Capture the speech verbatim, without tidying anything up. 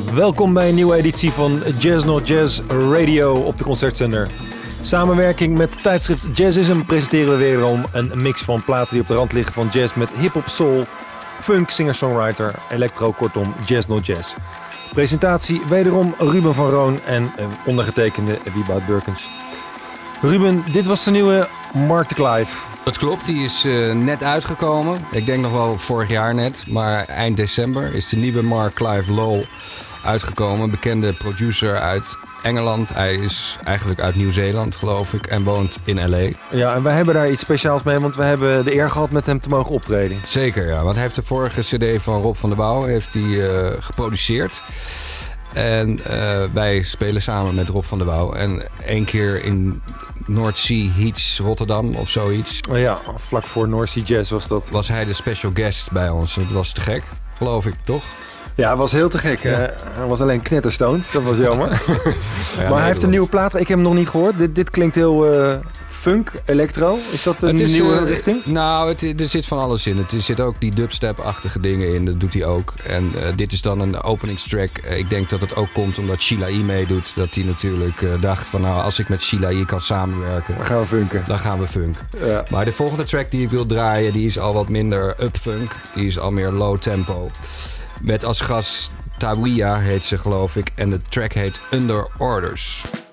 Welkom bij een nieuwe editie van Jazz Not Jazz Radio op de Concertzender. Samenwerking met tijdschrift Jazzism presenteren we wederom een mix van platen die op de rand liggen van jazz met hip-hop, soul, funk, singer-songwriter, electro, kortom Jazz Not Jazz. Presentatie wederom Ruben van Roon en ondergetekende Wieboud Burkens. Ruben, dit was de nieuwe Mark de Clive. Dat klopt, die is uh, net uitgekomen. Ik denk nog wel vorig jaar net, maar eind december is de nieuwe Mark Clive Low uitgekomen. Een bekende producer uit Engeland. Hij is eigenlijk uit Nieuw-Zeeland, geloof ik, en woont in L A. Ja, en wij hebben daar iets speciaals mee, want we hebben de eer gehad met hem te mogen optreden. Zeker, ja, want hij heeft de vorige cd van Rob van der Wouw heeft hij, uh, geproduceerd. En uh, wij spelen samen met Rob van der Wouw. En één keer in North Sea Heats Rotterdam of zoiets. Ja, vlak voor North Sea Jazz was dat. Was hij de special guest bij ons. Dat was te gek, geloof ik, toch? Ja, het was heel te gek. Ja. Uh, hij was alleen knetterstoned, dat was jammer. Ja, maar nee, hij heeft een nieuwe plaat. Ik heb hem nog niet gehoord. Dit, dit klinkt heel uh, funk, electro. Is dat een is, nieuwe uh, richting? Nou, het, er zit van alles in. Er zit ook die dubstep-achtige dingen in. Dat doet hij ook. En uh, dit is dan een openingstrack. Uh, ik denk dat het ook komt omdat Sheila E. meedoet. Dat hij natuurlijk uh, dacht van nou, als ik met Sheila E. kan samenwerken, dan gaan we funken. Dan gaan we funk. Ja. Maar de volgende track die ik wil draaien, die is al wat minder up-funk. Die is al meer low tempo. Met als gast Tawia heet ze, geloof ik. En de track heet Under Orders.